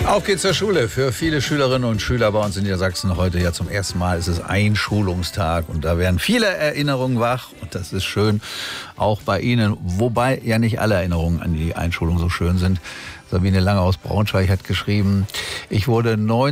Auf geht's zur Schule. Für viele Schülerinnen und Schüler bei uns in Niedersachsen heute ja zum ersten Mal ist es Einschulungstag. Und da werden viele Erinnerungen wach. Und das ist schön, auch bei Ihnen. Wobei ja nicht alle Erinnerungen an die Einschulung so schön sind. Sabine Lange aus Braunschweig hat geschrieben, ich wurde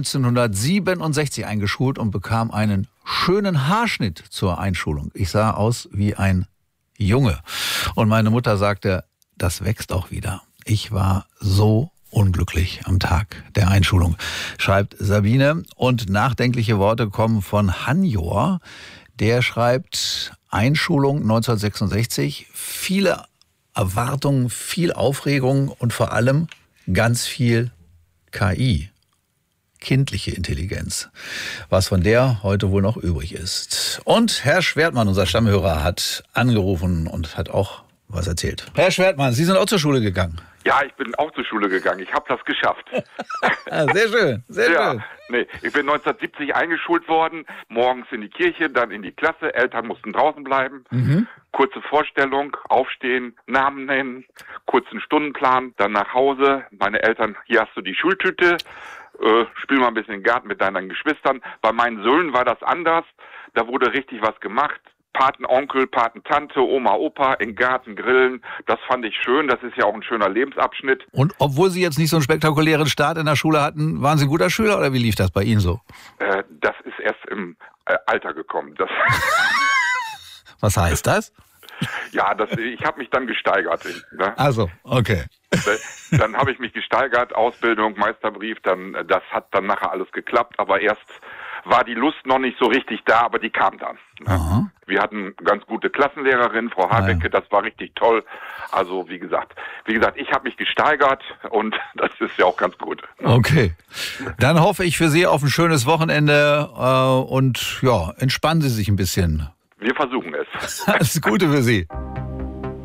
1967 eingeschult und bekam einen schönen Haarschnitt zur Einschulung. Ich sah aus wie ein Junge. Und meine Mutter sagte, das wächst auch wieder. Ich war so unglücklich am Tag der Einschulung, schreibt Sabine. Und nachdenkliche Worte kommen von Hanjor. Der schreibt, Einschulung 1966, viele Erwartungen, viel Aufregung und vor allem ganz viel KI, kindliche Intelligenz, was von der heute wohl noch übrig ist. Und Herr Schwertmann, unser Stammhörer, hat angerufen und hat auch was erzählt. Herr Schwertmann, Sie sind auch zur Schule gegangen. Ja, ich bin auch zur Schule gegangen. Ich habe das geschafft. Sehr schön, sehr schön. Nee, ich bin 1970 eingeschult worden, morgens in die Kirche, dann in die Klasse. Eltern mussten draußen bleiben. Kurze Vorstellung, aufstehen, Namen nennen, kurzen Stundenplan, dann nach Hause. Meine Eltern, hier hast du die Schultüte, spiel mal ein bisschen im Garten mit deinen Geschwistern. Bei meinen Söhnen war das anders. Da wurde richtig was gemacht. Patenonkel, Patentante, Oma, Opa, im Garten grillen. Das fand ich schön. Das ist ja auch ein schöner Lebensabschnitt. Und obwohl Sie jetzt nicht so einen spektakulären Start in der Schule hatten, waren Sie ein guter Schüler oder wie lief das bei Ihnen so? Das ist erst im Alter gekommen. Was heißt das? Ja, ich habe mich dann gesteigert. Ne? Also, okay. Dann habe ich mich gesteigert, Ausbildung, Meisterbrief, das hat dann nachher alles geklappt, aber erst war die Lust noch nicht so richtig da, aber die kam dann. Ne? Wir hatten ganz gute Klassenlehrerin, Frau Habecke, das war richtig toll. Also wie gesagt, ich habe mich gesteigert und das ist ja auch ganz gut. Ne? Okay, dann hoffe ich für Sie auf ein schönes Wochenende und ja, entspannen Sie sich ein bisschen. Wir versuchen es. Alles Gute für Sie.